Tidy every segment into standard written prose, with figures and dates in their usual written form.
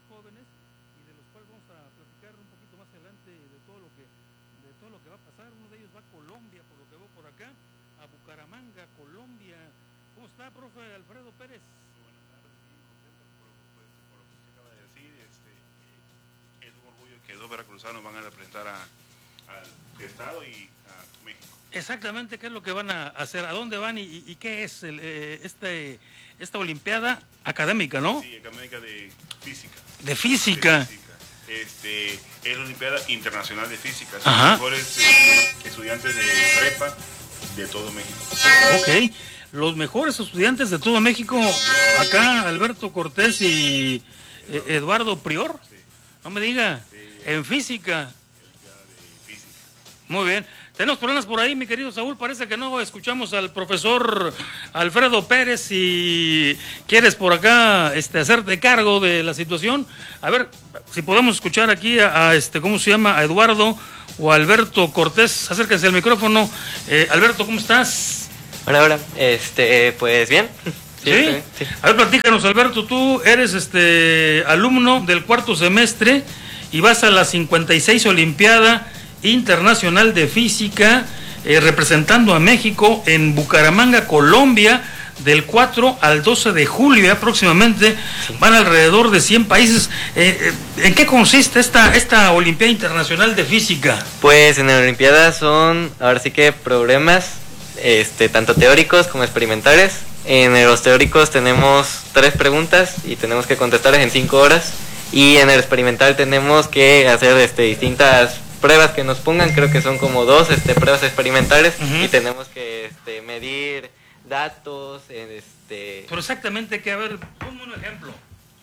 jóvenes y de los cuales vamos a platicar un poquito más adelante de todo lo que va a pasar. Uno de ellos va a Colombia, por lo que veo por acá, a Bucaramanga, Colombia. ¿Cómo está, profe Alfredo Pérez? Muy buenas tardes, bien contento por lo que usted acaba de decir. Es un orgullo que dos veracruzanos van a representar al Estado y a México. Exactamente, ¿qué es lo que van a hacer? ¿A dónde van y qué es esta Olimpiada académica, no? Sí, académica de física. De física. Es la Olimpiada Internacional de Física. Son Ajá. los mejores estudiantes de prepa de todo México. Ok, los mejores estudiantes de todo México, acá Alberto Cortés y Eduardo Prior, Sí. no me diga, Sí. en física. Olimpiada de Física. Muy bien. Tenemos problemas por ahí, mi querido Saúl. Parece que no escuchamos al profesor Alfredo Pérez. Si quieres por acá hacerte cargo de la situación. A ver, si podemos escuchar aquí a ¿cómo se llama? A Eduardo o a Alberto Cortés. Acérquense al micrófono. Alberto, ¿cómo estás? Hola, hola. Pues bien. ¿Sí? Sí. A ver, platícanos, Alberto. Tú eres alumno del cuarto semestre y vas a la 56 Olimpiada Internacional de Física, representando a México en Bucaramanga, Colombia, del 4 al 12 de julio. Próximamente van alrededor de 100 países. ¿En qué consiste esta Olimpiada Internacional de Física? Pues en la Olimpiada son, ahora sí que problemas, tanto teóricos como experimentales. En los teóricos tenemos 3 preguntas y tenemos que contestarlas en 5 horas. Y en el experimental tenemos que hacer distintas pruebas que nos pongan, creo que son como 2 pruebas experimentales. Uh-huh. Y tenemos que medir datos. Pero exactamente, que a ver, ponme un ejemplo.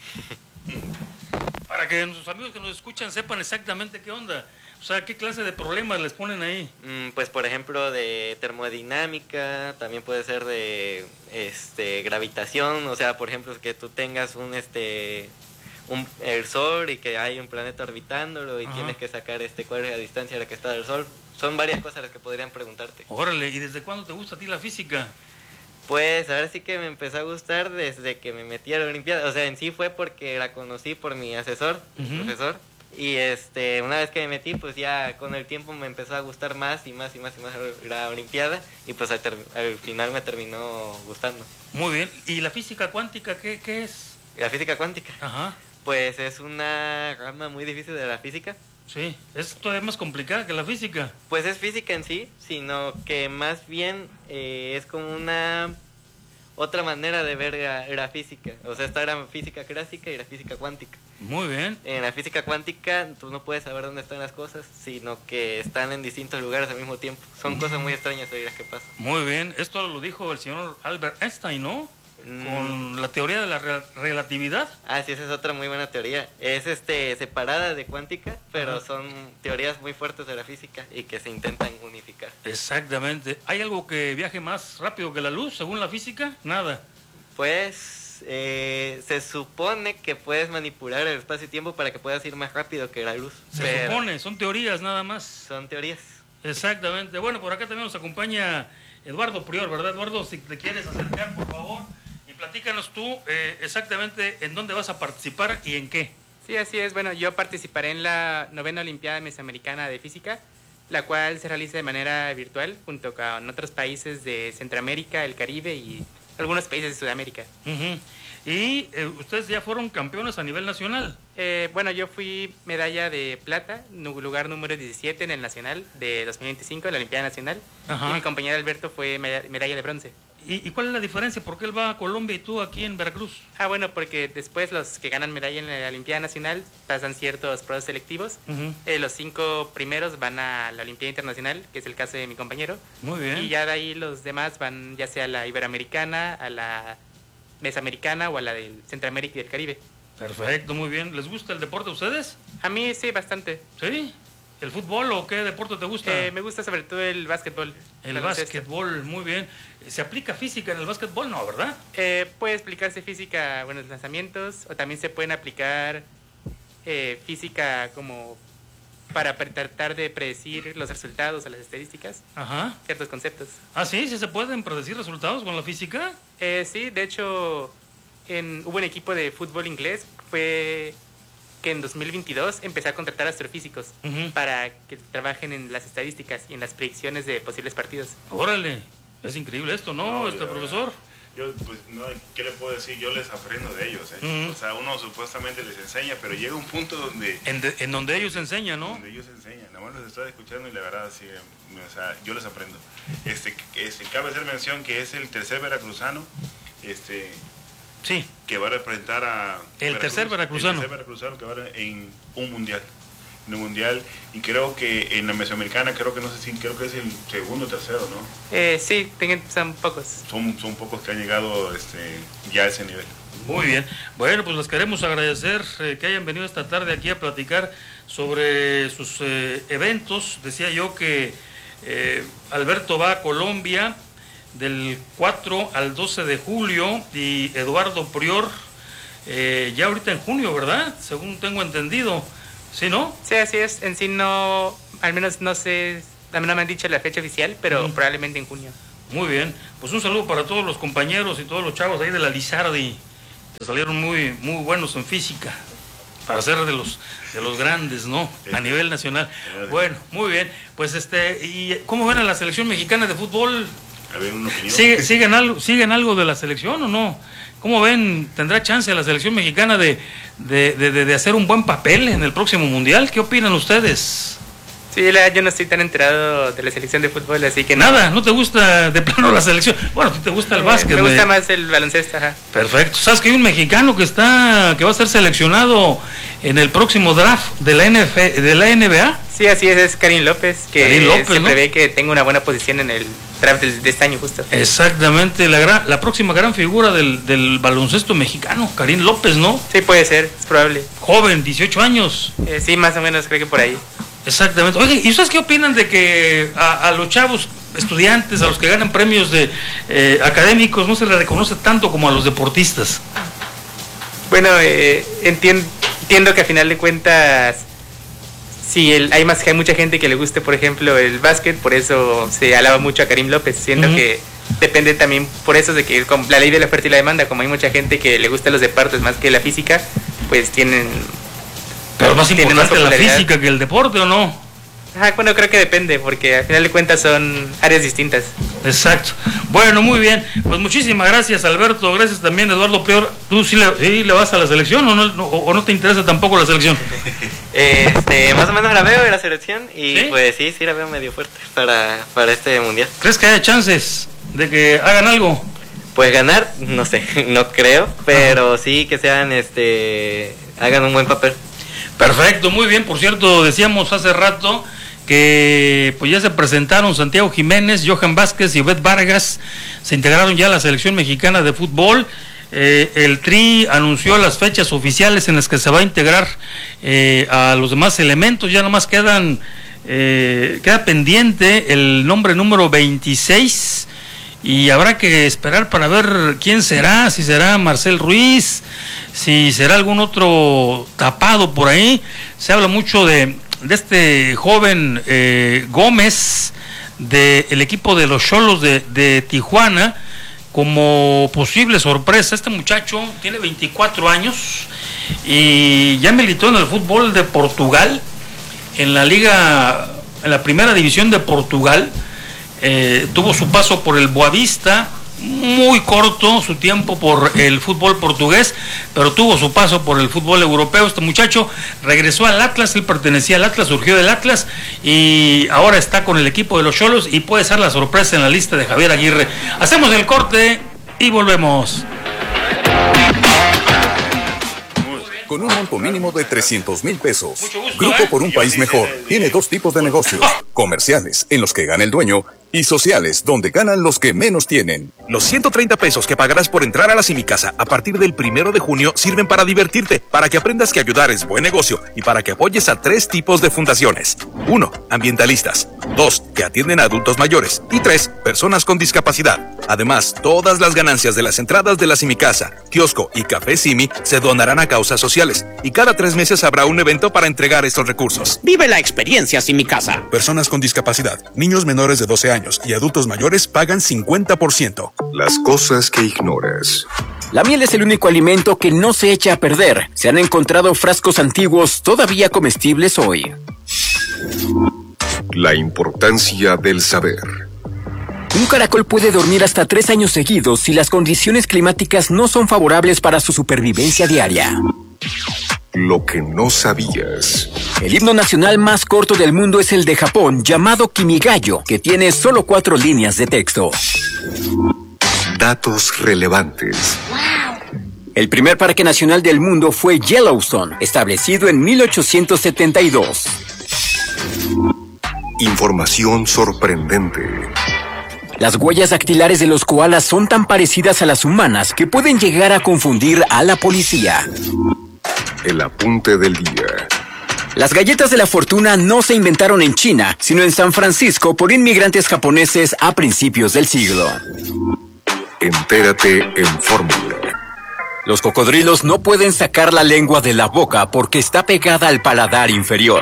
Para que nuestros amigos que nos escuchan sepan exactamente qué onda. O sea, ¿qué clase de problemas les ponen ahí? Pues por ejemplo de termodinámica, también puede ser de gravitación, o sea, por ejemplo que tú tengas el Sol y que hay un planeta orbitándolo y Ajá. tienes que sacar cuál es la distancia a la que está el Sol. Son varias cosas las que podrían preguntarte. Órale, ¿y desde cuándo te gusta a ti la física? Pues ahora sí que me empezó a gustar desde que me metí a la Olimpiada. O sea, en sí fue porque la conocí por mi asesor, Uh-huh. profesor. Y una vez que me metí, pues ya con el tiempo me empezó a gustar más y más y más y más la Olimpiada. Y pues al final me terminó gustando. Muy bien, ¿y la física cuántica qué es? La física cuántica, Ajá, pues es una rama muy difícil de la física. sí, es todavía más complicada que la física. Pues es física en sí, sino que más bien es como una otra manera de ver la física. O sea, está la física clásica y la física cuántica. Muy bien. En la física cuántica tú no puedes saber dónde están las cosas, sino que están en distintos lugares al mismo tiempo. Son cosas muy extrañas ahí las que pasan. Muy bien, esto lo dijo el señor Albert Einstein, ¿no? Con la teoría de la relatividad. Ah, sí, esa es otra muy buena teoría. Es separada de cuántica, pero Ajá. son teorías muy fuertes de la física y que se intentan unificar. Exactamente. ¿Hay algo que viaje más rápido que la luz, según la física? Nada. Pues se supone que puedes manipular el espacio y tiempo para que puedas ir más rápido que la luz. Se supone, son teorías nada más. Son teorías. Exactamente. Bueno, por acá también nos acompaña Eduardo Prior, ¿verdad, Eduardo? Si te quieres acercar, por favor, y platícanos tú exactamente en dónde vas a participar y en qué. Sí, así es. Bueno, yo participaré en la 9ª Olimpiada Mesoamericana de Física, la cual se realiza de manera virtual junto con otros países de Centroamérica, el Caribe y algunos países de Sudamérica. Uh-huh. Y ustedes ya fueron campeones a nivel nacional. Bueno, yo fui medalla de plata, lugar número 17 en el Nacional de 2025, en la Olimpiada Nacional. Ajá. Y mi compañero Alberto fue medalla de bronce. ¿Y cuál es la diferencia? ¿Por qué él va a Colombia y tú aquí en Veracruz? Bueno, porque después los que ganan medalla en la Olimpiada Nacional pasan ciertos procesos selectivos. Uh-huh. Los 5 primeros van a la Olimpiada Internacional, que es el caso de mi compañero. Muy bien. Y ya de ahí los demás van ya sea a la Iberoamericana, a la Mesoamericana o a la del Centroamérica y del Caribe. Perfecto, muy bien. ¿Les gusta el deporte a ustedes? A mí sí, bastante. ¿Sí? ¿El fútbol o qué deporte te gusta? Me gusta sobre todo el básquetbol. El baloncesto. básquetbol, muy bien. ¿Se aplica física en el básquetbol? No, ¿verdad? Puede explicarse física, buenos lanzamientos, o también se pueden aplicar física como para tratar de predecir los resultados o las estadísticas, Ajá. ciertos conceptos. Ah, sí, sí se pueden predecir resultados con la física. Sí, de hecho, hubo un equipo de fútbol inglés, fue que en 2022 empecé a contratar astrofísicos para que trabajen en las estadísticas y en las predicciones de posibles partidos. Órale, es increíble esto, ¿no, profesor? Yo, pues, no, ¿qué le puedo decir? Yo les aprendo de ellos, ¿eh? O sea, uno supuestamente les enseña, pero llega un punto donde... En donde ellos enseñan, ¿no? Donde ellos enseñan. Nada más los estoy escuchando y la verdad, sí, o sea, yo les aprendo. Cabe hacer mención que es el tercer veracruzano, sí, que va a representar a... El tercer veracruzano que va en un mundial. En un mundial, y creo que en la Mesoamericana, creo que es el segundo o tercero, ¿no? Sí, son pocos. Son pocos que han llegado ya a ese nivel. Muy bien. Bueno, pues les queremos agradecer que hayan venido esta tarde aquí a platicar sobre sus eventos. Decía yo que Alberto va a Colombia del 4 al 12 de julio y Eduardo Prior ya ahorita en junio, ¿verdad? Según tengo entendido. ¿Sí, no? Sí, así es. En sí no, al menos no sé, a mí no me han dicho la fecha oficial, pero probablemente en junio. Muy bien. Pues un saludo para todos los compañeros y todos los chavos ahí de la Lizardi, que salieron muy buenos en física, para ser de los grandes, ¿no? A nivel nacional. Bueno, muy bien. Pues ¿y cómo ven a la selección mexicana de fútbol? A ver, una opinión. ¿Siguen algo de la selección o no? ¿Cómo ven? ¿Tendrá chance la selección mexicana de hacer un buen papel en el próximo mundial? ¿Qué opinan ustedes? Sí, yo no estoy tan enterado de la selección de fútbol, así que nada, ¿no te gusta de plano la selección? Bueno, ¿te gusta el básquet? Me gusta más el baloncesto, ajá. Perfecto. ¿Sabes que hay un mexicano que va a ser seleccionado en el próximo draft de la NBA? Sí, así es Karim López, que se prevé que tenga una buena posición en el draft de este año justo. Exactamente, la próxima gran figura del baloncesto mexicano, Karim López, ¿no? Sí, puede ser, es probable. Joven, 18 años. Sí, más o menos, creo que por ahí. Exactamente. Oye, ¿y ustedes qué opinan de que a los chavos estudiantes, a los que ganan premios académicos, no se les reconoce tanto como a los deportistas? Bueno, entiendo que a final de cuentas, sí, hay mucha gente que le guste, por ejemplo, el básquet, por eso se alaba mucho a Karim López, siendo que depende también por eso de que con la ley de la oferta y la demanda, como hay mucha gente que le gusta los deportes más que la física, pues tienen... Pero más importante la física que el deporte, ¿o no? Bueno, creo que depende, porque al final de cuentas son áreas distintas. Exacto. Bueno, muy bien. Pues muchísimas gracias, Alberto. Gracias también, Eduardo Prior. ¿Tú sí le vas a la selección o no te interesa tampoco la selección? Más o menos la veo en la selección y ¿sí? Pues sí la veo medio fuerte para este mundial. ¿Crees que haya chances de que hagan algo? Pues ganar, no sé, no creo, pero sí que sean, hagan un buen papel. Perfecto, muy bien. Por cierto, decíamos hace rato que pues ya se presentaron Santiago Jiménez, Johan Vázquez y Obed Vargas, se integraron ya a la selección mexicana de fútbol. El Tri anunció las fechas oficiales en las que se va a integrar a los demás elementos. Ya nomás queda pendiente el nombre número 26 y habrá que esperar para ver quién será, si será Marcel Ruiz, si será algún otro tapado por ahí. Se habla mucho de este joven Gómez del equipo de los Xolos de Tijuana como posible sorpresa. Este muchacho tiene 24 años y ya militó en el fútbol de Portugal, en la primera división de Portugal. Tuvo su paso por el Boavista, muy corto su tiempo por el fútbol portugués, pero tuvo su paso por el fútbol europeo. Este muchacho regresó al Atlas, él pertenecía al Atlas, surgió del Atlas y ahora está con el equipo de los Xolos y puede ser la sorpresa en la lista de Javier Aguirre. Hacemos el corte y volvemos. Con un monto mínimo de 300,000 pesos. Grupo por un país mejor tiene dos tipos de negocios: comerciales, en los que gana el dueño, y sociales, donde ganan los que menos tienen. Los 130 pesos que pagarás por entrar a la Simicasa a partir del 1 de junio sirven para divertirte, para que aprendas que ayudar es buen negocio y para que apoyes a 3 tipos de fundaciones. 1. Ambientalistas. 2. Que atienden a adultos mayores. Y 3. Personas con discapacidad. Además, todas las ganancias de las entradas de la Simicasa, kiosco y café Simi se donarán a causas sociales. Y cada 3 meses habrá un evento para entregar estos recursos. Vive la experiencia Simicasa. Personas con discapacidad, niños menores de 12 años y adultos mayores pagan 50%. Las cosas que ignoras. La miel es el único alimento que no se echa a perder. Se han encontrado frascos antiguos todavía comestibles hoy. La importancia del saber. Un caracol puede dormir hasta 3 años seguidos si las condiciones climáticas no son favorables para su supervivencia diaria. Lo que no sabías. El himno nacional más corto del mundo es el de Japón, llamado Kimigayo, que tiene solo 4 líneas de texto. Datos relevantes. El primer parque nacional del mundo fue Yellowstone, establecido en 1872. Información sorprendente. Las huellas dactilares de los koalas son tan parecidas a las humanas que pueden llegar a confundir a la policía. El apunte del día. Las galletas de la fortuna no se inventaron en China, sino en San Francisco por inmigrantes japoneses a principios del siglo. Entérate en Fórmula. Los cocodrilos no pueden sacar la lengua de la boca porque está pegada al paladar inferior.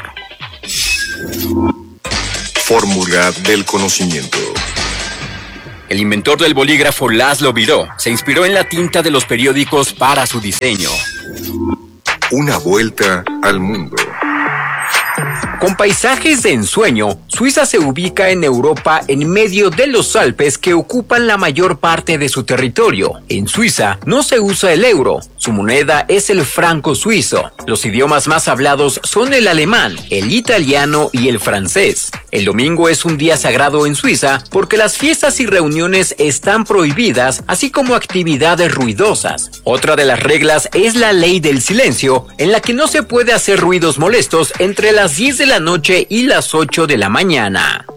Fórmula del conocimiento. El inventor del bolígrafo Laszlo Biró se inspiró en la tinta de los periódicos para su diseño. Una vuelta al mundo. Con paisajes de ensueño, Suiza se ubica en Europa en medio de los Alpes que ocupan la mayor parte de su territorio. En Suiza no se usa el euro, su moneda es el franco suizo. Los idiomas más hablados son el alemán, el italiano y el francés. El domingo es un día sagrado en Suiza porque las fiestas y reuniones están prohibidas, así como actividades ruidosas. Otra de las reglas es la ley del silencio, en la que no se puede hacer ruidos molestos entre las 10 de la noche y las 8 de la mañana.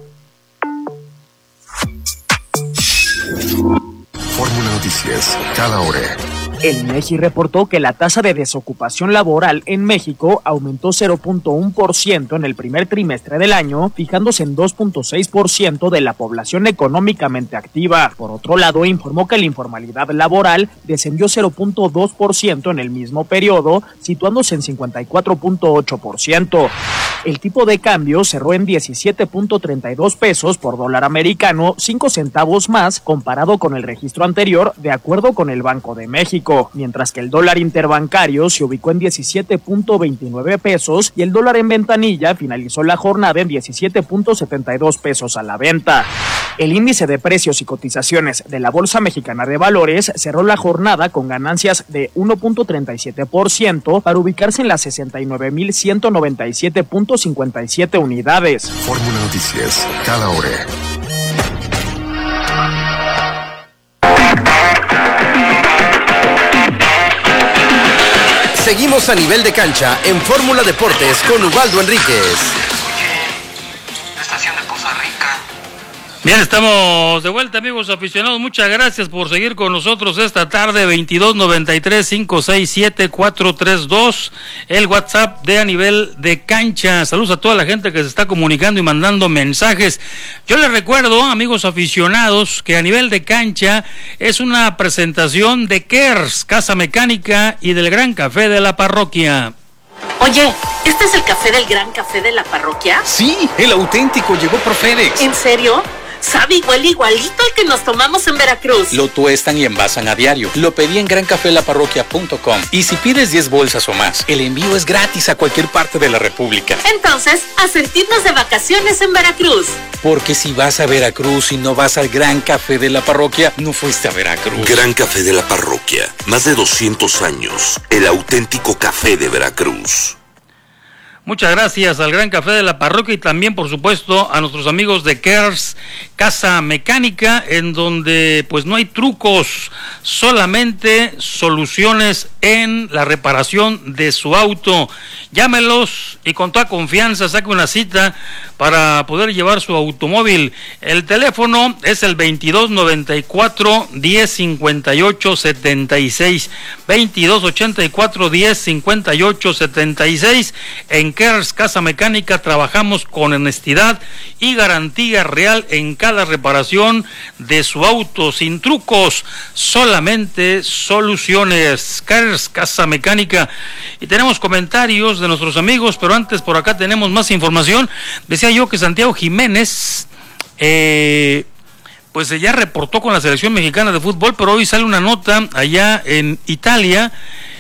Fórmula Noticias, cada hora. El INEGI reportó que la tasa de desocupación laboral en México aumentó 0.1% en el primer trimestre del año, fijándose en 2.6% de la población económicamente activa. Por otro lado, informó que la informalidad laboral descendió 0.2% en el mismo periodo, situándose en 54.8%. El tipo de cambio cerró en 17.32 pesos por dólar americano, 5 centavos más comparado con el registro anterior, de acuerdo con el Banco de México. Mientras que el dólar interbancario se ubicó en 17.29 pesos y el dólar en ventanilla finalizó la jornada en 17.72 pesos a la venta. El índice de precios y cotizaciones de la Bolsa Mexicana de Valores cerró la jornada con ganancias de 1.37% para ubicarse en las 69.197.57 unidades. Fórmula Noticias, cada hora. Seguimos a nivel de cancha en Fórmula Deportes con Ubaldo Enríquez. Estación de Poza Rica. Bien, estamos de vuelta, amigos aficionados. Muchas gracias por seguir con nosotros esta tarde. 2293-567-432, el WhatsApp de A Nivel de Cancha. Saludos a toda la gente que se está comunicando y mandando mensajes. Yo les recuerdo, amigos aficionados, que A Nivel de Cancha es una presentación de Kers, Casa Mecánica, y del Gran Café de la Parroquia. Oye, ¿este es el café del Gran Café de la Parroquia? Sí, el auténtico, llegó por FedEx. ¿En serio? Sabe igualito al que nos tomamos en Veracruz. Lo tuestan y envasan a diario. Lo pedí en grancafelaparroquia.com. Y si pides 10 bolsas o más, el envío es gratis a cualquier parte de la República. Entonces, a sentirnos de vacaciones en Veracruz. Porque si vas a Veracruz y no vas al Gran Café de la Parroquia, no fuiste a Veracruz. Gran Café de la Parroquia. Más de 200 años. El auténtico café de Veracruz. Muchas gracias al Gran Café de la Parroquia y también, por supuesto, a nuestros amigos de Kers, Casa Mecánica, en donde pues no hay trucos, solamente soluciones en la reparación de su auto. Llámelos y con toda confianza saque una cita para poder llevar su automóvil. El teléfono es el 2294-1058-76, 2284-1058-76. En Kers Casa Mecánica trabajamos con honestidad y garantía real en cada reparación de su auto, sin trucos, solamente soluciones. Kers Casa Mecánica. Y tenemos comentarios de nuestros amigos, pero antes por acá tenemos más información. Decía yo que Santiago Jiménez pues pues ya reportó con la selección mexicana de fútbol, pero hoy sale una nota allá en Italia,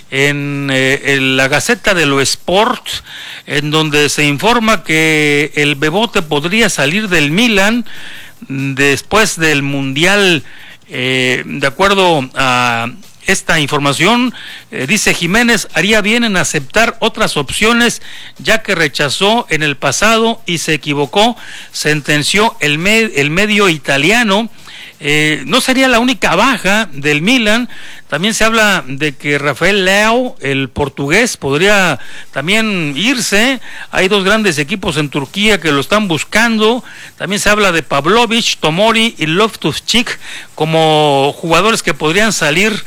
en la Gaceta dello Sport, en donde se informa que el Bebote podría salir del Milan después del Mundial. De acuerdo a esta información, dice Jiménez, haría bien en aceptar otras opciones, ya que rechazó en el pasado y se equivocó, sentenció el medio italiano. No sería la única baja del Milan. También se habla de que Rafael Leao, el portugués, podría también irse. Hay dos grandes equipos en Turquía que lo están buscando. También se habla de Pavlovic, Tomori y Loftus-Cheek como jugadores que podrían salir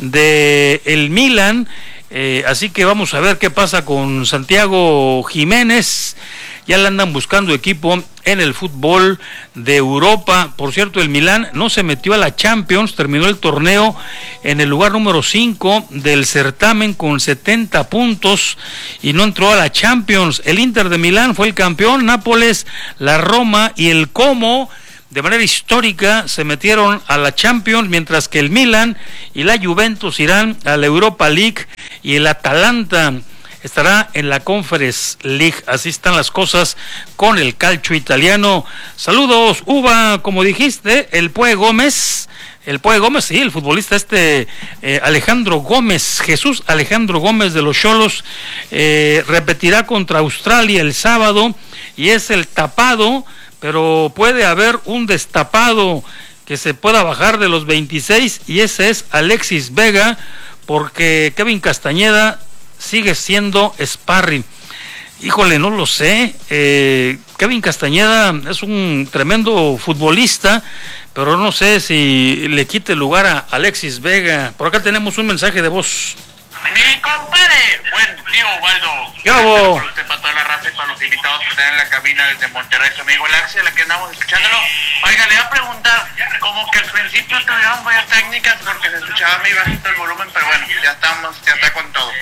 del Milan. Así que vamos a ver qué pasa con Santiago Jiménez. Ya le andan buscando equipo en el fútbol de Europa. Por cierto, el Milán no se metió a la Champions, terminó el torneo en el lugar número 5 del certamen con 70 puntos y no entró a la Champions. El Inter de Milán fue el campeón, Nápoles, la Roma y el Como de manera histórica se metieron a la Champions, mientras que el Milan y la Juventus irán a la Europa League y el Atalanta estará en la Conference League. Así están las cosas con el calcio italiano. Saludos, Uva, como dijiste, el Pue Gómez, sí, el futbolista Alejandro Gómez, Jesús Alejandro Gómez de los Xolos, repetirá contra Australia el sábado y es el tapado, pero puede haber un destapado que se pueda bajar de los 26 y ese es Alexis Vega, porque Kevin Castañeda sigue siendo sparring. Híjole, no lo sé. Kevin Castañeda es un tremendo futbolista, pero no sé si le quite lugar a Alexis Vega. Por acá tenemos un mensaje de voz. Mi compadre, buen tío Waldo. ¿Qué hago? Para toda la raza y para los invitados que están en la cabina desde Monterrey, su amigo el Axel, la que andamos escuchándolo. Oiga, le voy a preguntar, como que al principio tuvieron varias técnicas porque se escuchaba muy bajito el volumen, pero bueno, ya está con todo.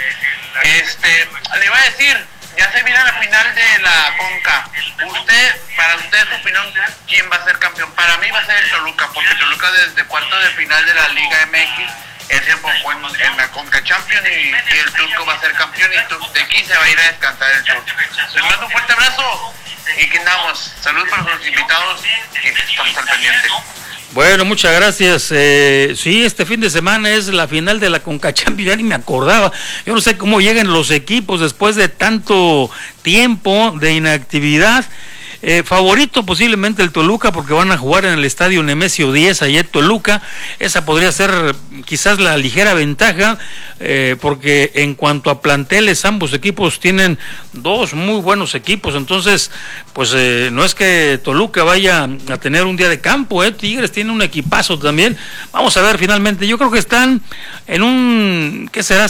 Le iba a decir, ya se viene la final de la Conca. Para usted, su opinión, ¿quién va a ser campeón? Para mí va a ser el Toluca, porque Toluca desde cuarto de final de la Liga MX es el enfocó en la Conca Champions y el Turco va a ser campeón y de aquí se va a ir a descansar el Turco. Les mando un fuerte abrazo y que andamos. Saludos para los invitados que estamos al pendiente. Bueno, muchas gracias. Sí, este fin de semana es la final de la Conca Champions, ya ni me acordaba. Yo no sé cómo llegan los equipos después de tanto tiempo de inactividad. Favorito posiblemente el Toluca porque van a jugar en el estadio Nemesio 10 allá en Toluca. Esa podría ser quizás la ligera ventaja, porque en cuanto a planteles ambos equipos tienen dos muy buenos equipos. Entonces pues no es que Toluca vaya a tener un día de campo, Tigres tiene un equipazo también. Vamos a ver finalmente, yo creo que están en un, ¿qué será?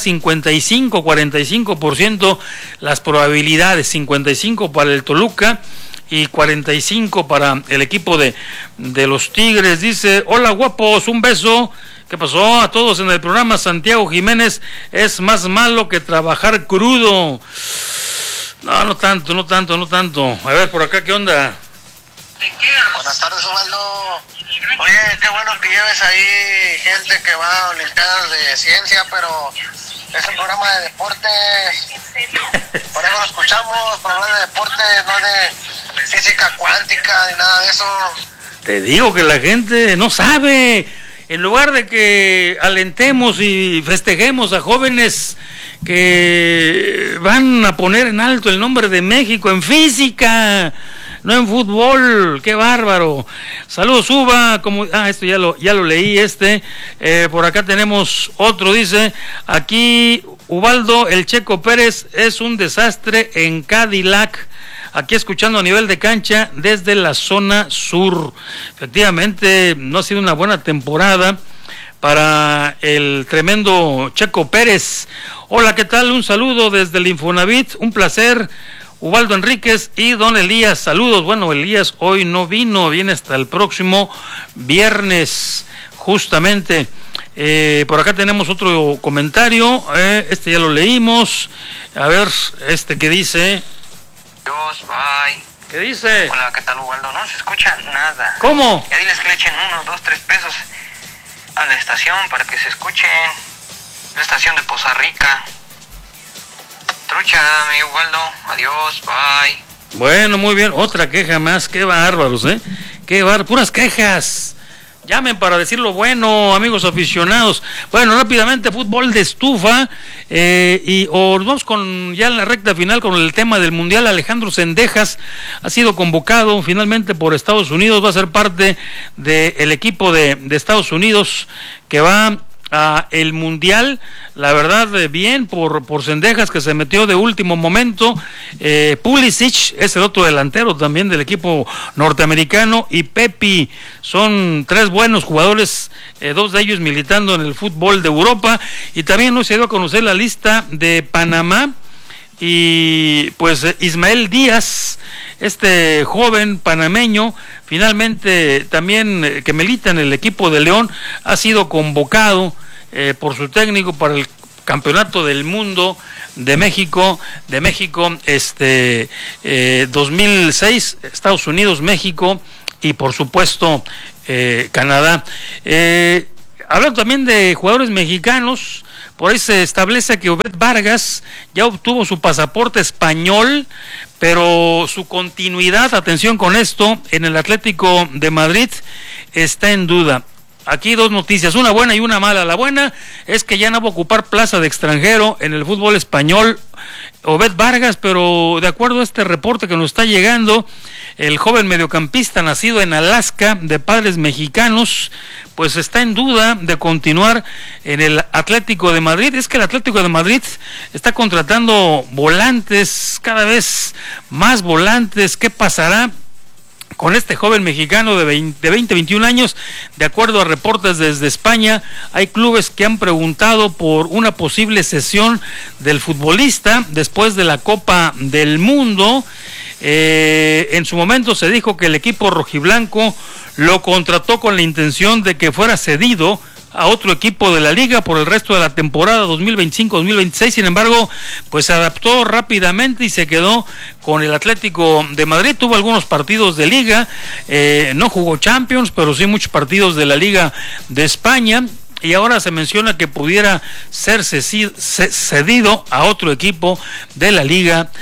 55-45% las probabilidades, 55 para el Toluca y 45 para el equipo de los Tigres. Dice, hola guapos, un beso. ¿Qué pasó? A todos en el programa. Santiago Jiménez es más malo que trabajar crudo. No tanto. A ver, por acá, ¿qué onda? Buenas tardes, Osvaldo. Oye, qué bueno que lleves ahí gente que va a Olimpiadas de Ciencia, pero es un programa de deportes. Por eso lo escuchamos, para hablar de deportes, no de física cuántica ni nada de eso. Te digo que la gente no sabe. En lugar de que alentemos y festejemos a jóvenes que van a poner en alto el nombre de México en física, no en fútbol, qué bárbaro. Saludos, Uva, esto ya lo leí, por acá tenemos otro, dice, aquí Ubaldo, el Checo Pérez es un desastre en Cadillac, aquí escuchando a nivel de cancha desde la zona sur. Efectivamente, no ha sido una buena temporada para el tremendo Checo Pérez. Hola, ¿qué tal? Un saludo desde el Infonavit, un placer. Ubaldo Enríquez y don Elías, saludos. Bueno, Elías hoy no viene hasta el próximo viernes, justamente. Por acá tenemos otro comentario, ya lo leímos. A ver, que dice. Dios, bye. ¿Qué dice? Hola, ¿qué tal, Ubaldo? No se escucha nada. ¿Cómo? Ya diles que le echen 1, 2, 3 pesos a la estación para que se escuchen. La estación de Poza Rica. Trucha, amigo Ubaldo. Adiós, bye. Bueno, muy bien. Otra queja más. Qué bárbaros, ¿eh? Qué bárbaros. Puras quejas. Llamen para decir lo bueno, amigos aficionados. Bueno, rápidamente, fútbol de estufa. Nos vamos con ya en la recta final con el tema del Mundial. Alejandro Cendejas ha sido convocado finalmente por Estados Unidos. Va a ser parte del equipo de Estados Unidos que va a el Mundial. La verdad, bien por Cendejas, que se metió de último momento. Pulisic es el otro delantero también del equipo norteamericano, y Pepi son 3 buenos jugadores, 2 de ellos militando en el fútbol de Europa. Y también nos se dio a conocer la lista de Panamá, y pues Ismael Díaz, este joven panameño, finalmente también que milita en el equipo de León, ha sido convocado por su técnico para el Campeonato del Mundo de México 2006, Estados Unidos, México y por supuesto Canadá. Hablando también de jugadores mexicanos, por ahí se establece que Obed Vargas ya obtuvo su pasaporte español, pero su continuidad, atención con esto, en el Atlético de Madrid está en duda. Aquí 2 noticias, una buena y una mala. La buena es que ya no va a ocupar plaza de extranjero en el fútbol español Obed Vargas, pero de acuerdo a este reporte que nos está llegando, el joven mediocampista nacido en Alaska, de padres mexicanos, pues está en duda de continuar en el Atlético de Madrid. Es que el Atlético de Madrid está contratando volantes, cada vez más volantes. ¿Qué pasará con este joven mexicano de 21 años? De acuerdo a reportes desde España, hay clubes que han preguntado por una posible cesión del futbolista después de la Copa del Mundo. En su momento se dijo que el equipo rojiblanco lo contrató con la intención de que fuera cedido a otro equipo de la liga por el resto de la temporada 2025-2026. Sin embargo, pues se adaptó rápidamente y se quedó con el Atlético de Madrid. Tuvo algunos partidos de liga, no jugó Champions, pero sí muchos partidos de la Liga de España. Y ahora se menciona que pudiera ser cedido a otro equipo de la liga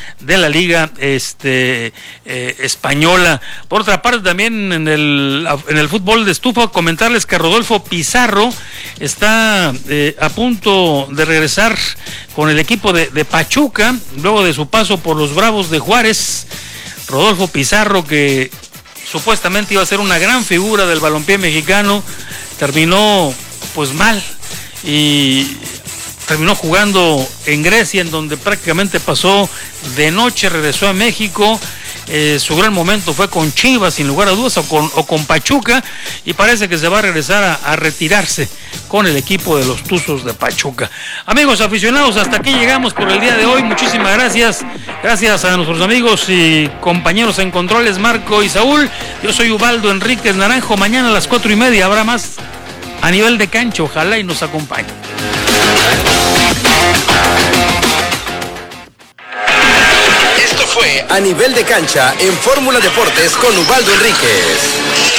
española. Por otra parte, también en el fútbol de estufa, comentarles que Rodolfo Pizarro está a punto de regresar con el equipo de Pachuca, luego de su paso por los Bravos de Juárez. Rodolfo Pizarro, que supuestamente iba a ser una gran figura del balompié mexicano, terminó pues mal y terminó jugando en Grecia, en donde prácticamente pasó de noche. Regresó a México. Su gran momento fue con Chivas, sin lugar a dudas, o con Pachuca, y parece que se va a regresar a retirarse con el equipo de los Tuzos de Pachuca. Amigos aficionados, hasta aquí llegamos por el día de hoy. Muchísimas gracias. Gracias a nuestros amigos y compañeros en controles, Marco y Saúl. Yo soy Ubaldo Enríquez Naranjo. Mañana a las 4:30 habrá más A Nivel de Cancha. Ojalá y nos acompañe. Esto fue A Nivel de Cancha en Fórmula Deportes con Ubaldo Enríquez.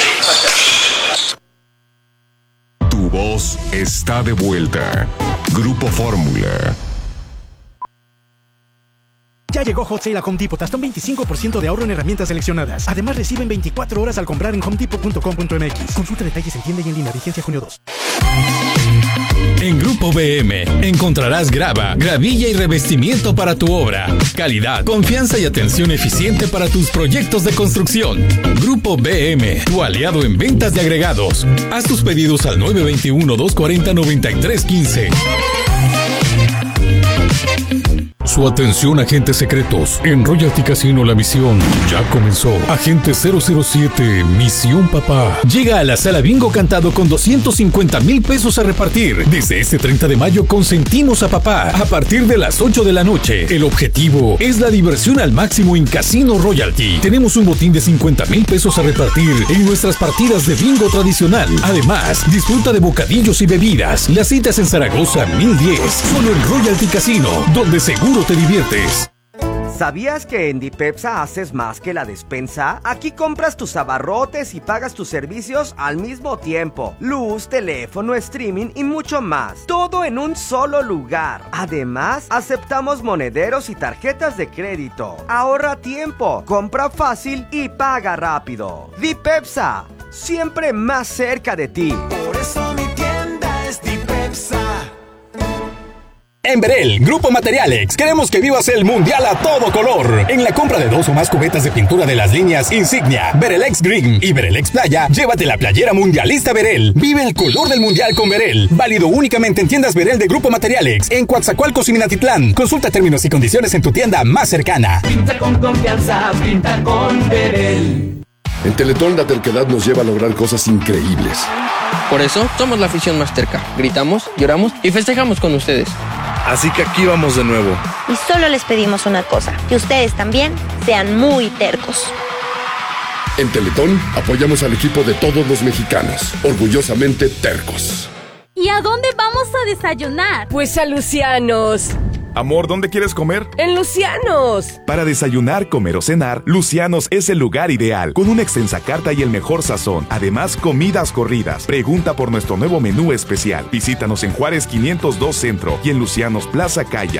Tu voz está de vuelta. Grupo Fórmula. Ya llegó Hot Sale a Home Depot, hasta un 25% de ahorro en herramientas seleccionadas. Además, reciben 24 horas al comprar en homedepot.com.mx. Consulta detalles en tienda y en línea, vigencia junio 2. En Grupo BM encontrarás grava, gravilla y revestimiento para tu obra. Calidad, confianza y atención eficiente para tus proyectos de construcción. Grupo BM, tu aliado en ventas de agregados. Haz tus pedidos al 921-240-9315. Su atención, agentes secretos. En Royalty Casino la misión ya comenzó. Agente 007, Misión Papá. Llega a la sala bingo cantado con 250,000 pesos a repartir. Desde este 30 de mayo consentimos a papá. A partir de las 8 de la noche. El objetivo es la diversión al máximo en Casino Royalty. Tenemos un botín de 50,000 pesos a repartir en nuestras partidas de bingo tradicional. Además, disfruta de bocadillos y bebidas. Las citas en Zaragoza 1010. Solo en Royalty Casino, donde seguro te diviertes. ¿Sabías que en Dipepsa haces más que la despensa? Aquí compras tus abarrotes y pagas tus servicios al mismo tiempo. Luz, teléfono, streaming y mucho más. Todo en un solo lugar. Además, aceptamos monederos y tarjetas de crédito. Ahorra tiempo, compra fácil y paga rápido. Dipepsa, siempre más cerca de ti. Por eso mi tienda es Dipepsa. En Berel, Grupo Materialex, queremos que vivas el Mundial a todo color. En la compra de 2 o más cubetas de pintura de las líneas Insignia, Berelex Green y Berelex Playa, llévate la playera mundialista Berel. Vive el color del Mundial con Berel. Válido únicamente en tiendas Berel de Grupo Materialex, en Coatzacoalcos y Minatitlán. Consulta términos y condiciones en tu tienda más cercana. Pinta con confianza, pinta con Berel. En Teletón la terquedad nos lleva a lograr cosas increíbles. Por eso somos la afición más terca. Gritamos, lloramos y festejamos con ustedes. Así que aquí vamos de nuevo. Y solo les pedimos una cosa, que ustedes también sean muy tercos. En Teletón apoyamos al equipo de todos los mexicanos, orgullosamente tercos. ¿Y a dónde vamos a desayunar? Pues a Lucianos. Amor, ¿dónde quieres comer? ¡En Lucianos! Para desayunar, comer o cenar, Lucianos es el lugar ideal, con una extensa carta y el mejor sazón. Además, comidas corridas. Pregunta por nuestro nuevo menú especial. Visítanos en Juárez 502 Centro y en Lucianos Plaza Calle.